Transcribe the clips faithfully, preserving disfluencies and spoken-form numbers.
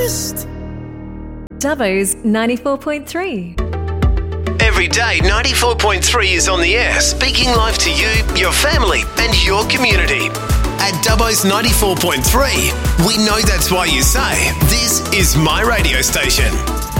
best. Dubbo's ninety-four point three. Every day, ninety-four point three is on the air, speaking live to you, your family, and your community. At Dubbo's ninety-four point three, we know that's why you say, this is my radio station.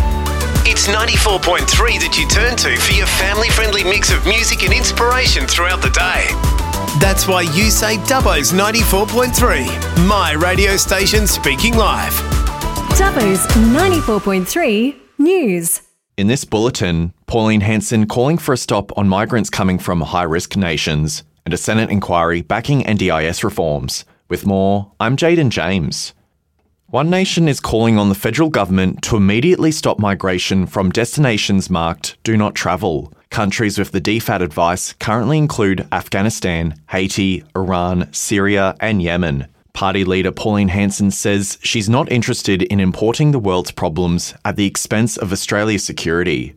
It's ninety-four point three that you turn to for your family-friendly mix of music and inspiration throughout the day. That's why you say Dubbo's ninety-four point three, my radio station speaking live. Dubbo's ninety-four point three News. In this bulletin, Pauline Hanson calling for a stop on migrants coming from high-risk nations and a Senate inquiry backing N D I S reforms. With more, I'm Jaden James. One Nation is calling on the federal government to immediately stop migration from destinations marked Do Not Travel. Countries with the D FAT advice currently include Afghanistan, Haiti, Iran, Syria and Yemen. Party leader Pauline Hanson says she's not interested in importing the world's problems at the expense of Australia's security.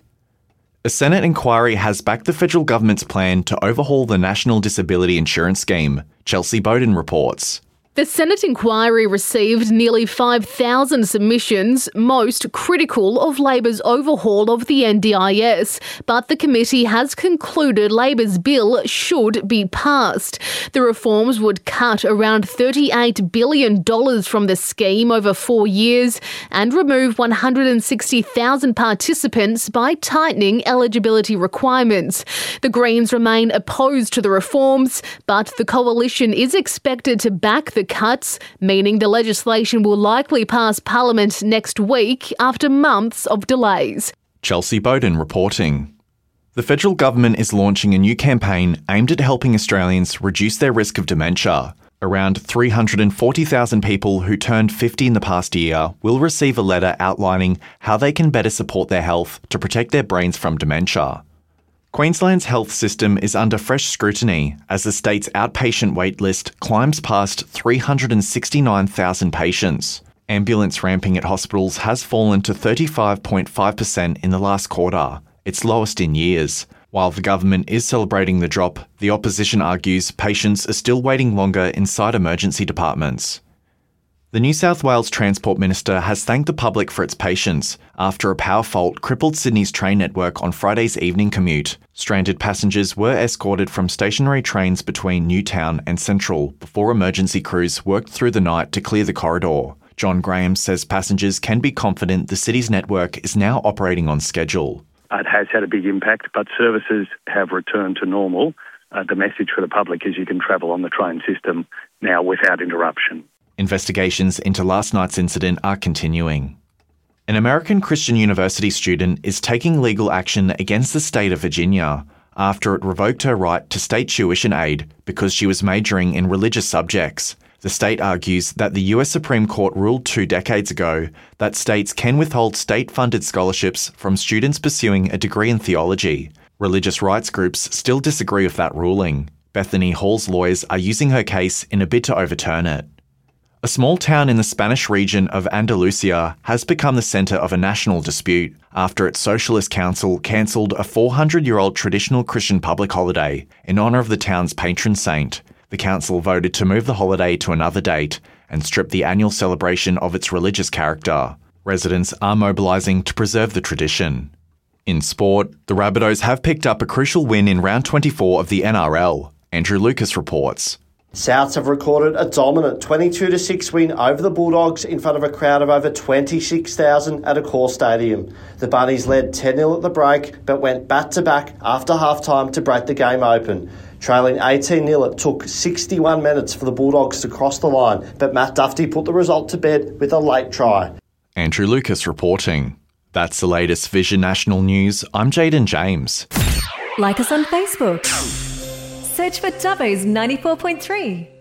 A Senate inquiry has backed the federal government's plan to overhaul the National Disability Insurance Scheme. Chelsea Bowden reports. The Senate inquiry received nearly five thousand submissions, most critical of Labor's overhaul of the N D I S, but the committee has concluded Labor's bill should be passed. The reforms would cut around thirty-eight billion dollars from the scheme over four years and remove one hundred sixty thousand participants by tightening eligibility requirements. The Greens remain opposed to the reforms, but the coalition is expected to back the cuts, meaning the legislation will likely pass Parliament next week after months of delays. Chelsea Bowden reporting. The federal government is launching a new campaign aimed at helping Australians reduce their risk of dementia. Around three hundred forty thousand people who turned fifty in the past year will receive a letter outlining how they can better support their health to protect their brains from dementia. Queensland's health system is under fresh scrutiny as the state's outpatient wait list climbs past three hundred sixty-nine thousand patients. Ambulance ramping at hospitals has fallen to thirty-five point five percent in the last quarter, its lowest in years. While the government is celebrating the drop, the opposition argues patients are still waiting longer inside emergency departments. The New South Wales Transport Minister has thanked the public for its patience after a power fault crippled Sydney's train network on Friday's evening commute. Stranded passengers were escorted from stationary trains between Newtown and Central before emergency crews worked through the night to clear the corridor. John Graham says passengers can be confident the city's network is now operating on schedule. It has had a big impact, but services have returned to normal. Uh, the message for the public is you can travel on the train system now without interruption. Investigations into last night's incident are continuing. An American Christian university student is taking legal action against the state of Virginia after it revoked her right to state tuition aid because she was majoring in religious subjects. The state argues that the U S Supreme Court ruled two decades ago that states can withhold state-funded scholarships from students pursuing a degree in theology. Religious rights groups still disagree with that ruling. Bethany Hall's lawyers are using her case in a bid to overturn it. A small town in the Spanish region of Andalusia has become the centre of a national dispute after its Socialist Council cancelled a four hundred year old traditional Christian public holiday in honour of the town's patron saint. The council voted to move the holiday to another date and strip the annual celebration of its religious character. Residents are mobilising to preserve the tradition. In sport, the Rabbitohs have picked up a crucial win in round twenty-four of the N R L. Andrew Lucas reports. Souths have recorded a dominant twenty-two to six win over the Bulldogs in front of a crowd of over twenty-six thousand at Accor Stadium. The Bunnies led ten nil at the break but went back-to-back after half-time to break the game open. Trailing eighteen nil, it took sixty-one minutes for the Bulldogs to cross the line, but Matt Duffy put the result to bed with a late try. Andrew Lucas reporting. That's the latest Vision National News. I'm Jaden James. Like us on Facebook. Search for Dubbo's ninety-four point three.